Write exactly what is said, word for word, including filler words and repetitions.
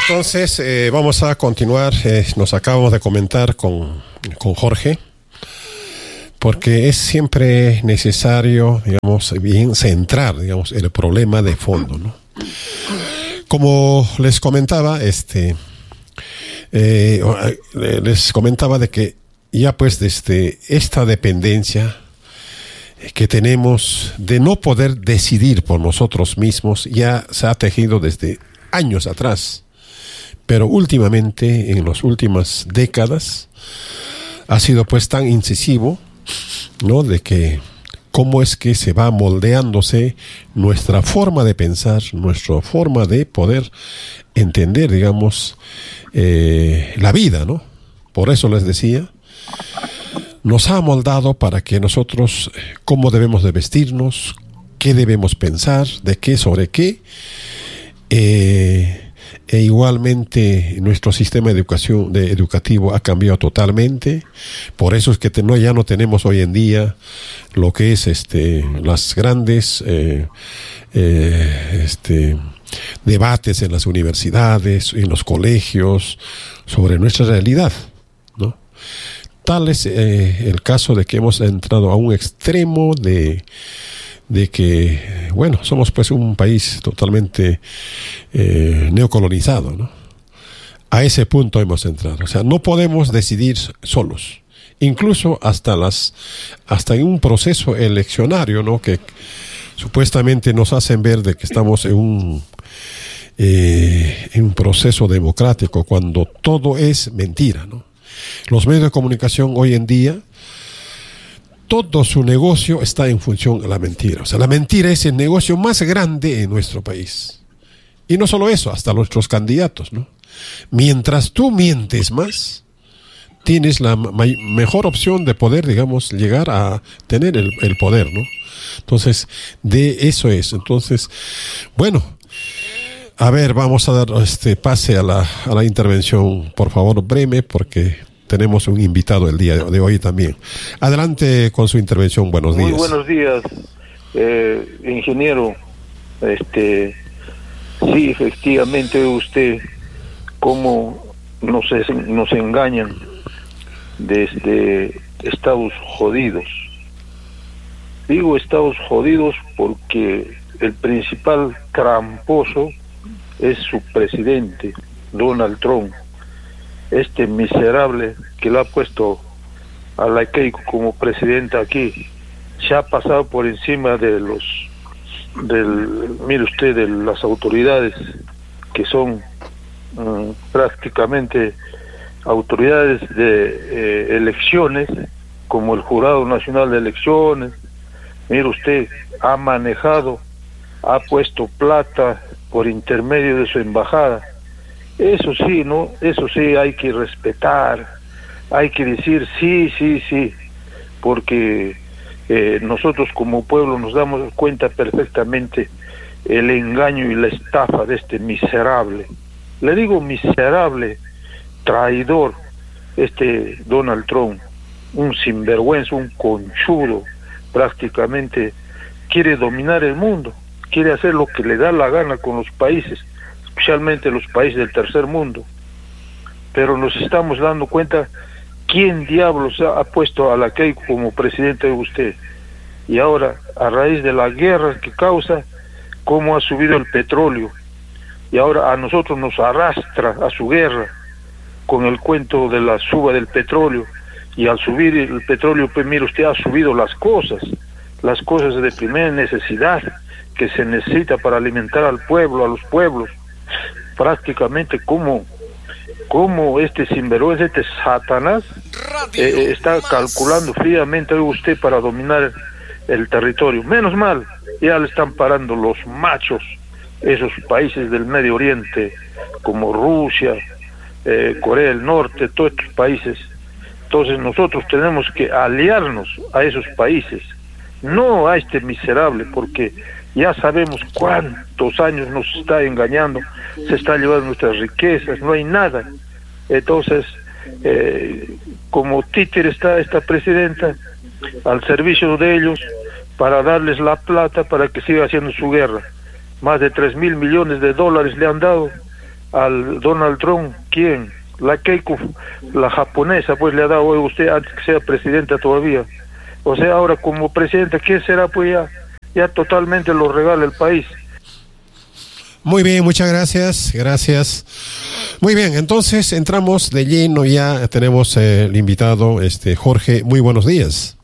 entonces eh, vamos a continuar. Eh, nos acabamos de comentar con, con Jorge, porque es siempre necesario, digamos, bien centrar, digamos, el problema de fondo, ¿no? Como les comentaba, este, eh, les comentaba de que ya pues desde esta dependencia que tenemos de no poder decidir por nosotros mismos ya se ha tejido desde años atrás, pero últimamente, en las últimas décadas, ha sido pues tan incisivo, ¿no? De que cómo es que se va moldeándose nuestra forma de pensar, nuestra forma de poder entender, digamos, eh, la vida, ¿no? Por eso les decía, nos ha moldado para que nosotros, cómo debemos de vestirnos, qué debemos pensar, de qué sobre qué, eh, e igualmente nuestro sistema de educación de educativo ha cambiado totalmente. Por eso es que te, no, ya no tenemos hoy en día lo que es este las grandes eh, eh, este debates en las universidades, en los colegios sobre nuestra realidad, ¿no? Tal es eh, el caso de que hemos entrado a un extremo de, de que, bueno, somos pues un país totalmente eh, neocolonizado, ¿no? A ese punto hemos entrado. O sea, no podemos decidir solos. Incluso hasta las, hasta en un proceso eleccionario, ¿no? Que supuestamente nos hacen ver de que estamos en un, eh, en un proceso democrático, cuando todo es mentira, ¿no? Los medios de comunicación hoy en día, todo su negocio está en función de la mentira. O sea, la mentira es el negocio más grande en nuestro país. Y no solo eso, hasta nuestros candidatos, ¿no? Mientras tú mientes más, tienes la ma- mejor opción de poder, digamos, llegar a tener el, el poder, ¿no? Entonces, de eso es. Entonces, bueno, a ver, vamos a dar este pase a la, a la intervención, por favor, breve, porque tenemos un invitado el día de hoy también. Adelante con su intervención. Buenos días. Muy buenos días, eh, ingeniero. Este, sí, efectivamente, usted cómo nos, es, nos engañan desde Estados jodidos. Digo Estados jodidos porque el principal tramposo es su presidente, Donald Trump. Este miserable que le ha puesto a la Keiko como presidenta aquí, se ha pasado por encima de los, del, mire usted, de las autoridades que son um, prácticamente autoridades de eh, elecciones, como el Jurado Nacional de Elecciones. Mire usted, ha manejado, ha puesto plata por intermedio de su embajada. Eso sí, ¿no? Eso sí hay que respetar, hay que decir sí, sí, sí, porque eh, nosotros como pueblo nos damos cuenta perfectamente el engaño y la estafa de este miserable. Le digo miserable, traidor, este Donald Trump, un sinvergüenza, un conchudo, prácticamente quiere dominar el mundo, quiere hacer lo que le da la gana con los países, especialmente los países del tercer mundo. Pero nos estamos dando cuenta quién diablos ha, ha puesto a la Keiko como presidente de usted. Y ahora, a raíz de la guerra que causa, cómo ha subido el petróleo. Y ahora a nosotros nos arrastra a su guerra con el cuento de la suba del petróleo. Y al subir el petróleo, pues mire usted, ha subido las cosas, las cosas de primera necesidad que se necesita para alimentar al pueblo, a los pueblos. Prácticamente como, como este sinvergüenza, este Satanás, eh, está calculando fríamente usted para dominar el territorio. Menos mal, ya le están parando los machos, esos países del Medio Oriente, como Rusia, eh, Corea del Norte, todos estos países. Entonces nosotros tenemos que aliarnos a esos países, no a este miserable, porque ya sabemos cuántos años nos está engañando, se está llevando nuestras riquezas, no hay nada. Entonces, eh, como títere está esta presidenta al servicio de ellos para darles la plata para que siga haciendo su guerra. Más de tres mil millones de dólares le han dado al Donald Trump, ¿quién? La Keiko, la japonesa, pues le ha dado hoy usted antes que sea presidenta todavía. O sea, ahora como presidenta, ¿qué será? Pues ya, ya totalmente lo regala el país. Muy bien, muchas gracias, gracias. Muy bien, entonces entramos de lleno ya, tenemos eh, el invitado, este Jorge, muy buenos días.